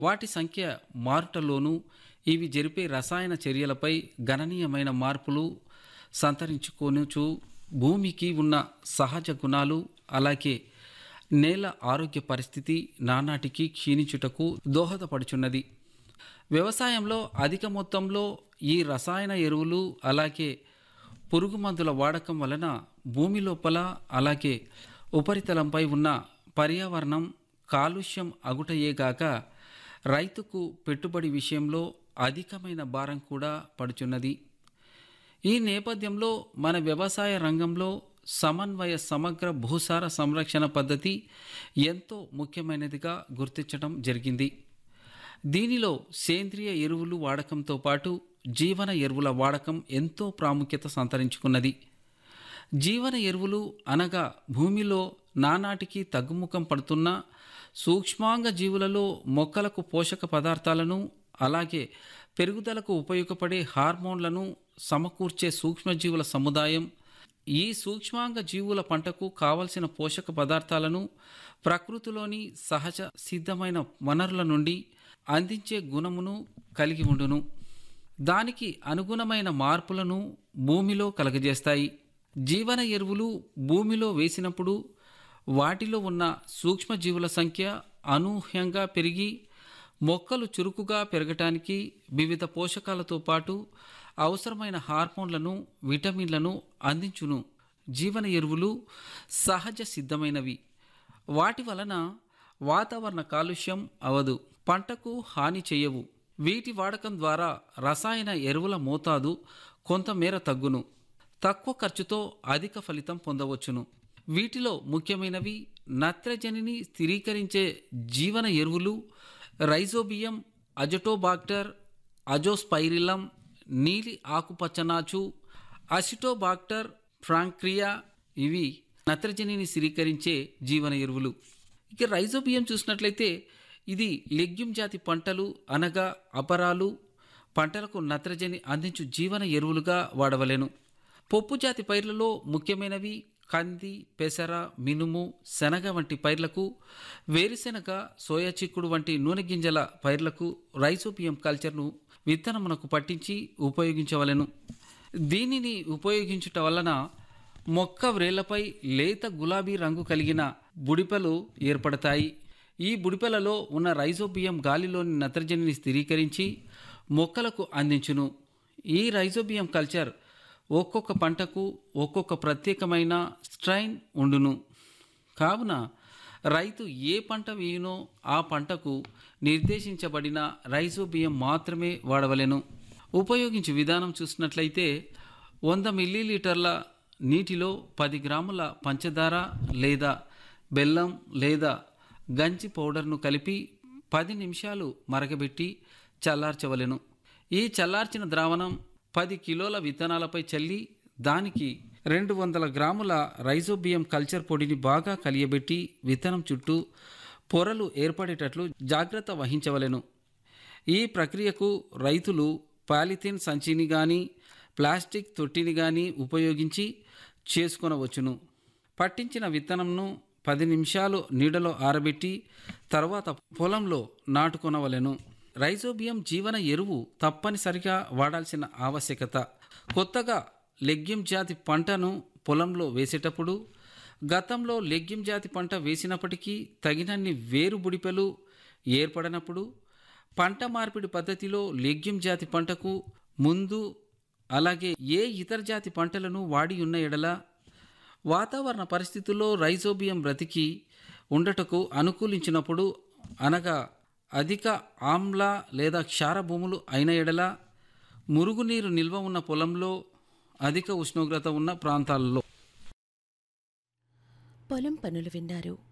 వాటి సంఖ్య మారుటలోనూ ఇవి జరిపే రసాయన చర్యలపై గణనీయమైన మార్పులు సంతరించుకొనుచు భూమికి ఉన్న సహజ గుణాలు అలాగే నేల ఆరోగ్య పరిస్థితి నానాటికి క్షీణించుటకు దోహదపడుచున్నది. వ్యవసాయంలో అధిక మొత్తంలో ఈ రసాయన ఎరువులు అలాగే పురుగు మందుల వాడకం వలన భూమి లోపల అలాగే ఉపరితలంపై ఉన్న పర్యావరణం కాలుష్యం అగుటయేగాక రైతుకు పెట్టుబడి విషయంలో అధికమైన భారం కూడా పడుచున్నది. ఈ నేపథ్యంలో మన వ్యవసాయ రంగంలో సమన్వయ సమగ్ర భూసార సంరక్షణ పద్ధతి ఎంతో ముఖ్యమైనదిగా గుర్తించడం జరిగింది. దీనిలో సేంద్రియ ఎరువులు వాడకంతో పాటు జీవన ఎరువుల వాడకం ఎంతో ప్రాముఖ్యత సంతరించుకున్నది. జీవన ఎరువులు అనగా భూమిలో నానాటికి తగ్గుముఖం పడుతున్న సూక్ష్మాంగ జీవులలో మొక్కలకు పోషక పదార్థాలను అలాగే పెరుగుదలకు ఉపయోగపడే హార్మోన్లను సమకూర్చే సూక్ష్మజీవుల సముదాయం. ఈ సూక్ష్మాంగ జీవుల పంటకు కావలసిన పోషక పదార్థాలను ప్రకృతిలోని సహజ సిద్ధమైన వనరుల నుండి అందించే గుణమును కలిగి ఉండును. దానికి అనుగుణమైన మార్పులను భూమిలో కలగజేస్తాయి. జీవన ఎరువులు భూమిలో వేసినప్పుడు వాటిలో ఉన్న సూక్ష్మజీవుల సంఖ్య అనూహ్యంగా పెరిగి మొక్కలు చురుకుగా పెరగటానికి వివిధ పోషకాలతో పాటు అవసరమైన హార్మోన్లను విటమిన్లను అందించును. జీవన ఎరువులు సహజ సిద్ధమైనవి. వాటి వలన వాతావరణ కాలుష్యం అవదు, పంటకు హాని చేయవు. వీటి వాడకం ద్వారా రసాయన ఎరువుల మోతాదు కొంతమేర తగ్గును. తక్కువ ఖర్చుతో అధిక ఫలితం పొందవచ్చును. వీటిలో ముఖ్యమైనవి నత్రజనిని స్థిరీకరించే జీవన ఎరువులు రైజోబియం, అజటోబాక్టర్, అజోస్పైరిలం, నీలి ఆకుపచ్చనాచు, అసిటోబాక్టర్ ఫ్రాంక్రియా. ఇవి నత్రజనిని స్థిరీకరించే జీవన ఎరువులు. ఇక రైజోబియం చూసినట్లయితే ఇది లెగ్యూమ్ జాతి పంటలు అనగా అపరాలు పంటలకు నత్రజని అందించు జీవన ఎరువులుగా వాడవలెను. పప్పు జాతి పైర్లలో ముఖ్యమైనవి కంది, పెసర, మినుము, శనగ వంటి పైర్లకు, వేరుశెనగ, సోయా చిక్కుడు వంటి నూనె గింజల పైర్లకు రైజోబియం కల్చర్ను విత్తనమునకు పట్టించి ఉపయోగించవలెను. దీనిని ఉపయోగించుట వలన మొక్క వ్రేళ్లపై లేత గులాబీ రంగు కలిగిన బుడిపెలు ఏర్పడతాయి. ఈ బుడిపెలలో ఉన్న రైజోబియం గాలిలోని నత్రజనిని స్థిరీకరించి మొక్కలకు అందించును. ఈ రైజోబియం కల్చర్ ఒక్కొక్క పంటకు ఒక్కొక్క ప్రత్యేకమైన స్ట్రైన్ ఉండును. కావున రైతు ఏ పంట వేయునో ఆ పంటకు నిర్దేశించబడిన రైజోబియం మాత్రమే వాడవలెను. ఉపయోగించే విధానం చూసినట్లయితే 100 మిల్లీలీటర్ల నీటిలో 10 గ్రాముల పంచదార లేదా బెల్లం లేదా గంజి పౌడర్ను కలిపి 10 నిమిషాలు మరగబెట్టి చల్లార్చవలెను. ఈ చల్లార్చిన ద్రావణం 10 కిలోల విత్తనాలపై చల్లి దానికి 200 గ్రాముల రైజోబియం కల్చర్ పొడిని బాగా కలియబెట్టి విత్తనం చుట్టూ పొరలు ఏర్పడేటట్లు జాగ్రత్త వహించవలెను. ఈ ప్రక్రియకు రైతులు పాలిథిన్ సంచిని కానీ ప్లాస్టిక్ తొట్టిని కానీ ఉపయోగించి చేసుకొనవచ్చును. పట్టించిన విత్తనంను 10 నిమిషాలు నీడలో ఆరబెట్టి తర్వాత పొలంలో నాటుకొనవలెను. రైజోబియం జీవన ఎరువు తప్పనిసరిగా వాడాల్సిన ఆవశ్యకత. కొత్తగా లెగ్యూమ్ జాతి పంటను పొలంలో వేసేటప్పుడు గతంలో లెగ్యూమ్ జాతి పంట వేసినప్పటికీ తగినన్ని వేరు బుడిపెలు ఏర్పడినప్పుడు పంట మార్పిడి పద్ధతిలో లెగ్యూమ్ జాతి పంటకు ముందు అలాగే ఏ ఇతర జాతి పంటలను వాడి ఉన్న ఎడల వాతావరణ పరిస్థితుల్లో రైజోబియం బ్రతికి ఉండటకు అనుకూలించినప్పుడు అనగా అధిక ఆమ్ల లేదా క్షార భూములు అయిన ఎడల, మురుగునీరు నిల్వ ఉన్న పొలంలో, అధిక ఉష్ణోగ్రత ఉన్న ప్రాంతాలలో. పొలం పనులు విన్నారు.